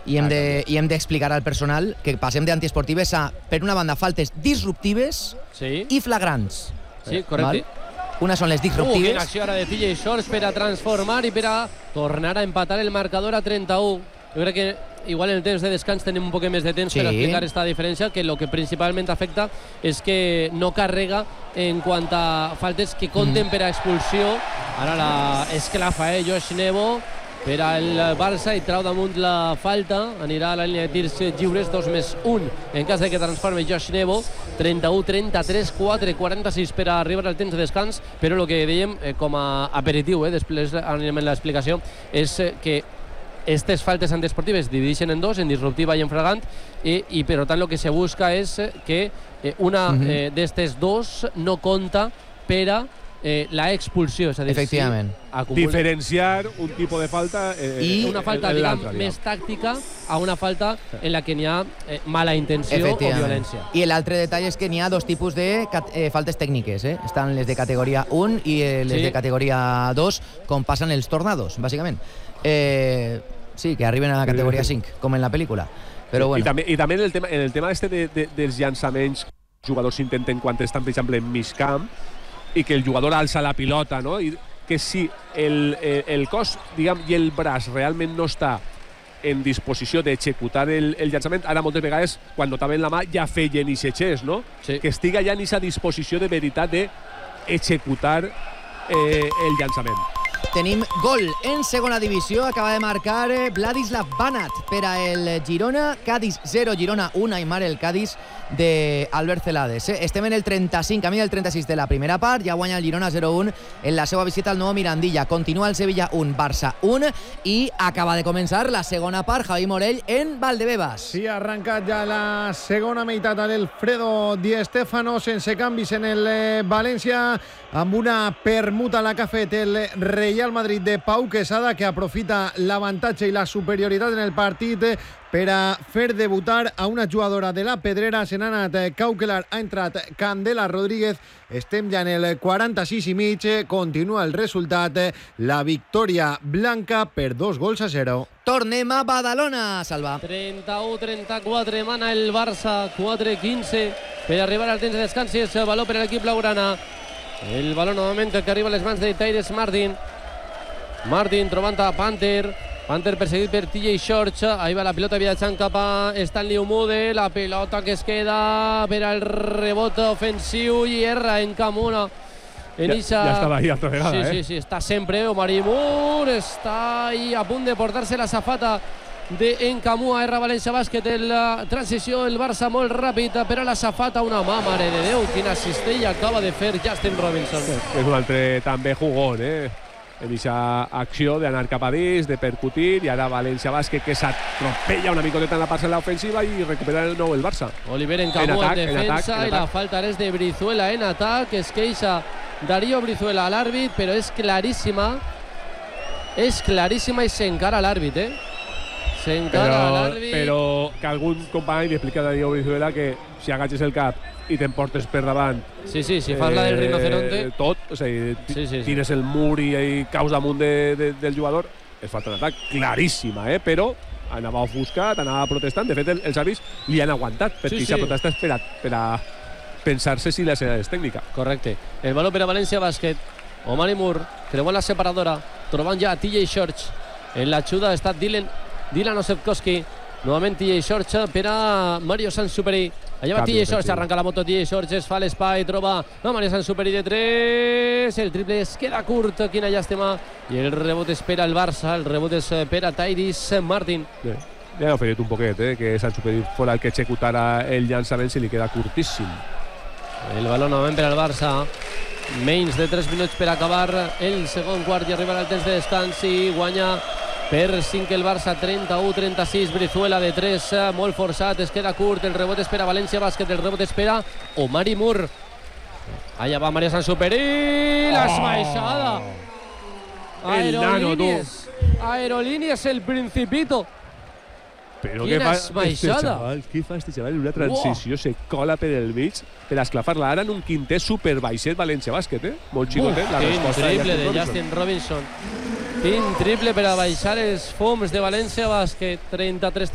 i hem d'explicar al personal que passem d'antiesportives a, per una banda, faltes disruptives i flagrants. Sí, correcte. Una són les disruptives. Quina acció ara de TJ Shorts per a transformar i per a tornar a empatar el marcador a 31. Jo crec que igual en el temps de descans tenim un poc més de temps per explicar esta diferència, que lo que principalment afecta és que no carrega en quant a faltes que compten per a expulsió. Ara la esclafa Josh Nebo per al Barça i trau damunt la falta, anirà a la línia de tirs lliures, 2+1 en cas de que transforme Josh Nebo. 31-33, 4-46 per a arribar al temps de descans, però el que dèiem com a aperitiu, després anem en l'explicació, és que aquestes faltes antiesportives divideixen en dos, en disruptiva i en flagrant, i per tant el que se busca és que una d'aquestes dos no compta per a la expulsió, és a dir, efectivament. Diferenciar un tipus de falta i una falta més tàctica a una falta en la que n'hi ha mala intenció o violència. I l'altre detall és que n'hi ha dos tipus de faltes tècniques, estan les de categoria 1 i les de categoria 2, com passen els tornados, bàsicament. Sí, que arriben a la categoria 5, com en la pel·lícula. Però bueno. I també en el tema dels llançaments, jugadors intenten quan estan, per exemple, en mig camp, i que el jugador alça la pilota, no? I que si el cos, diguem, i el braç realment no està en disposició d'executar el llançament, ara moltes vegades, quan notaven la mà, ja feien i s'eixés, no? Sí. Que estiga ja en aquesta disposició de veritat d'executar el llançament. Tenim gol en segona divisió, acaba de marcar Vladislav Banat per a el Girona, Cádiz 0, Girona 1, Aimar el Cádiz de Albert Celades. Estem en el 35, camí del 36 de la primera part, ja guanya el Girona 0-1 en la seva visita al nou Mirandilla. Continua el Sevilla 1, Barça 1 i acaba de començar la segona part, Javi Morell en Valdebebas. Sí, ha arrencat ja la segona meitat a l'Alfredo Di Stéfano, sense canvis en el València, amb una permuta a la que ha fet el Real Madrid de Pau Quesada, que aprofita l'avantatge i la superioritat en el partit per a fer debutar a una jugadora de la Pedrera. Se n'ha anat Cauquelar, ha entrat Candela Rodríguez. Estem ja en el 46 i mig, continua el resultat, la victòria blanca per 2-0. Tornem a Badalona, Salva. 31-34, mana el Barça, 4-15 per arribar al temps de descans, i és valor per a l'equip blaugrana. El baló novament que arriba a les mans de Tyrese Martin. Martin trobant a Panther perseguit per TJ Shorts. Ahí va la pilota viatjant cap a Stanley Umude. La pilota que es queda per al rebot ofensiu i erra en Camuna. Ja estava ahí altra vegada, Sí, està sempre Omari Moore, està ahí a punt de portar-se la safata d'Encamú. Erra València Bàsquet, la transició, el Barça molt ràpid, però la safata una mà, mare de Déu, quina cistella acaba de fer Justin Robinson. És un altre també jugón, en aquesta acció d'anar cap a dins, de percutir, i ara València Bàsquet que s'atropella una micoteta en la parcel·la ofensiva i recupera el nou el Barça. Oliver Encamú en defensa i la falta és de Brizuela en atac. Es queixa Darío Brizuela a l'àrbit, però és claríssima i s'encara a l'àrbit, Però que algun company li explica a Darío Brizuela que si agaches el cap i t'emportes per davant, si fas la del rinoceronte tot, o sigui, tires el mur i caus damunt del jugador, és falta d'atac claríssima, però anava ofuscat, anava protestant. De fet, els àrbits li han aguantat, perquè aquesta protesta és per a pensar-se si la seva és tècnica. Correcte. El valor per a València Bàsquet. Omari Moore creuant la separadora, trobant ja a TJ Shorts. En l'ajuda està Dylan Ossetkowski. Novament TJ Shorts per a Mario Sansuperi. Allà va TJ Shorts, arranca la moto TJ Shorts, es fa l'espai, troba a Mario Sansuperi de 3, el triple es queda curt, quina llàstima, i el rebot espera el Barça, el rebot espera Tyrese Martin. Ja ha oferit un poquet, que Sansuperi fora el que executara el llançament, se li queda curtíssim. El baló novament per al Barça, menys de 3 minuts per acabar el segon quart i arribar al temps de descans, i guanya per 5 el Barça, 31-36. Brizuela de 3, molt forçat, es queda curt, el rebot espera València Bàsquet, el rebot espera Omari Moore. Allà va Maria Sansuperi, l'esmaixada. Aerolíneas el Principito. Però què fa este xaval en una transició, se cola per el mig per esclafar-la. Ara en un quintet superbaixet València Bàsquet, molt xicotet. Quin triple de Justin Robinson. Quin triple per a baixar els fums de València Bàsquet. 33